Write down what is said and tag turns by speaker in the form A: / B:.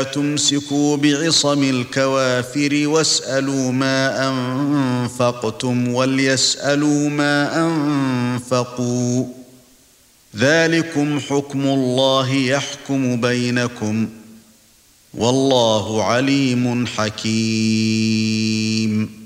A: تمسكوا بعصم الكوافر واسألوا ما أنفقتم وليسألوا ما أنفقوا ذلكم حكم الله يحكم بينكم والله عليم حكيم.